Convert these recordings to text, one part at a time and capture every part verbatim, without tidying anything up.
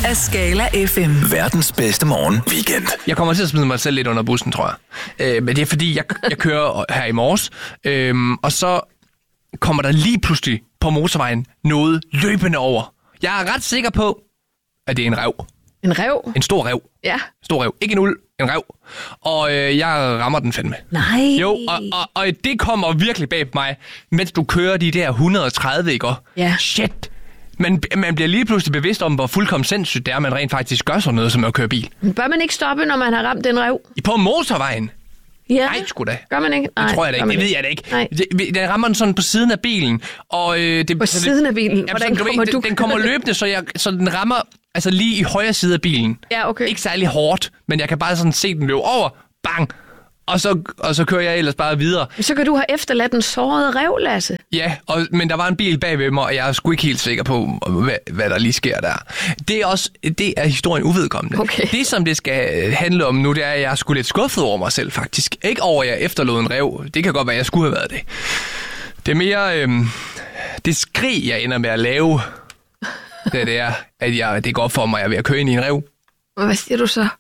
af Skala F M. Verdens bedste morgen weekend. Jeg kommer til at smide mig selv lidt under bussen, tror jeg. Øh, men det er fordi, jeg, jeg kører her i morges, øh, og så kommer der lige pludselig på motorvejen noget løbende over. Jeg er ret sikker på, at det er en ræv. En ræv? En stor ræv. Ja. Stor ræv. Ikke en uld, en ræv. Og øh, jeg rammer den fandme. Nej. Jo, og, og, og det kommer virkelig bag på mig, mens du kører de der et hundrede og tredive, ikke? Ja. Shit. Man, man bliver lige pludselig bevidst om, hvor fuldkommen sindssygt det er, man rent faktisk gør sådan noget, som at køre bil. Men bør man ikke stoppe, når man har ramt den ræv? På motorvejen? Ja. Nej, sgu da. Gør man ikke? Nej, det tror jeg da ikke. Det ved jeg da ikke. Nej. Det, den rammer den sådan på siden af bilen. Og, øh, det, på siden af bilen? Hvordan jamen, kommer du? du? Den, den kommer løbende, så, jeg, så den rammer altså lige i højre side af bilen. Ja, okay. Ikke særlig hårdt, men jeg kan bare sådan se den løbe over. Bang! Og så, og så kører jeg ellers bare videre. Så kan du have efterladt den sårede ræv, Lasse. Ja, og, men der var en bil bagved mig, og jeg er sgu ikke helt sikker på, hvad, hvad der lige sker der. Det er også det er historien uvedkommende. Okay. Det, som det skal handle om nu, det er, at jeg er sgu lidt skuffet over mig selv, faktisk. Ikke over, at jeg efterlod en ræv. Det kan godt være, at jeg skulle have været det. Det er mere øhm, det skrig, jeg ender med at lave, det, det er, at jeg, det går op for mig, at jeg er ved at køre ind i en ræv. Hvad siger du så?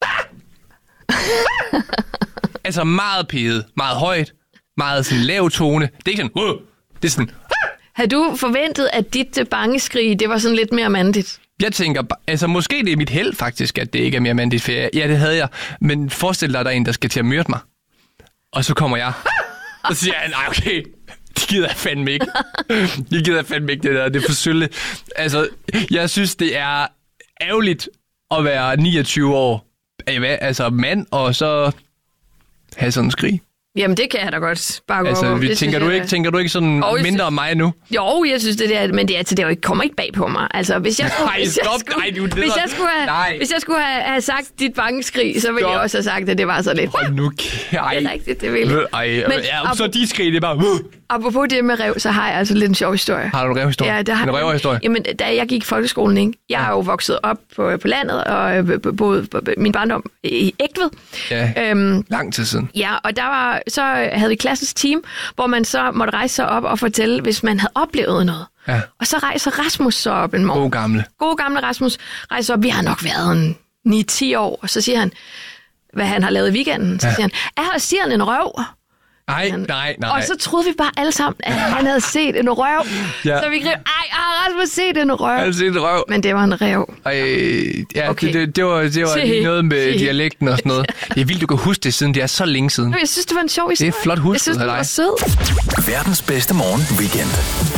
Altså meget pædet, meget højt, meget sådan lav tone. Det er ikke sådan, uh, det er sådan... Havde du forventet, at dit bangeskrig, det var sådan lidt mere mandigt? Jeg tænker, altså måske det er mit held faktisk, at det ikke er mere mandigt, for jeg, ja, det havde jeg. Men forestil dig, at der er en, der skal til at myrde mig. Og så kommer jeg, og så siger jeg, nej okay, det gider jeg fandme ikke. Det gider jeg fandme ikke, det der, det er for sølle. Altså, jeg synes, det er ærgerligt at være niogtyve år, altså mand, og så have sådan en skrig. Jamen, det kan jeg da godt bakke altså, over. Vi, tænker, du ikke, tænker du ikke sådan oh, mindre om mig nu? Jo, jeg synes det der, men det, altså, det jo ikke, kommer ikke bag på mig. Altså, hvis jeg skulle, nej, hvis stop, jeg skulle, nej, du, hvis jeg skulle, have, nej. hvis jeg skulle have, have sagt dit bangeskrig, så ville stop. Jeg også have sagt, at det var så lidt. Hold nu, ej. Det er rigtigt, det ville jeg. Ej, men, ja, så de skrig, det er bare... Uh. Apropos det med rev, så har jeg altså lidt en sjov historie. Har du en revhistorie? Ja, det har en revhistorie? Jamen, da jeg gik i folkeskolen, ikke? Jeg er jo vokset op på, på landet, og boede min barndom i Egtved. Ja, øhm, lang tid siden. Ja, og der var, så havde vi klassens team, hvor man så måtte rejse sig op og fortælle, hvis man havde oplevet noget. Ja. Og så rejser Rasmus så op en morgen. God gamle. God gamle Rasmus rejser op. Vi har nok været en ni til ti år, og så siger han, hvad han har lavet i weekenden. Så ja. siger han, er her siger han en røv? Nej, nej, nej. Og så troede vi bare alle sammen, at han havde set en røv. Ja. Så vi greb, ej, har Rasmus set en røv? Han havde set en røv. Men det var en ræv. Ej, ja, okay. det, det, det var, det var lige noget med Se. dialekten og sådan noget. Det er vildt, du kan huske det, siden det er så længe siden. Jeg synes, det var en sjov historie. Det er flot husket. Jeg synes, det var sød. Verdens bedste morgen weekend.